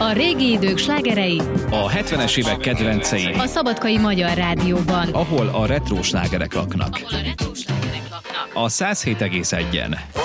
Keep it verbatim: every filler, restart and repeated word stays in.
A régi idők slágerei, a hetvenes évek kedvencei, a Szabadkai Magyar Rádióban, ahol a retro slágerek laknak. ahol a retro slágerek laknak. A száz hét egész egyen.